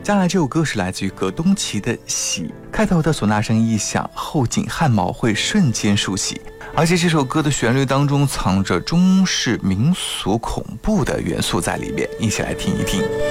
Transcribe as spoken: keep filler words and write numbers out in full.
接下来这首歌是来自于葛东奇的《喜》，开头的唢呐声一响，后颈汗毛会瞬间梳洗，而且这首歌的旋律当中藏着中式民俗恐怖的元素在里面，一起来听一听。